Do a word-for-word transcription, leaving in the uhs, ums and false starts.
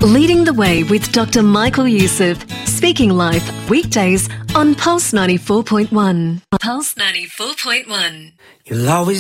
Leading the Way with Doctor Michael Youssef. Speaking Life, weekdays on Pulse ninety-four point one. Pulse ninety-four point one. You'll always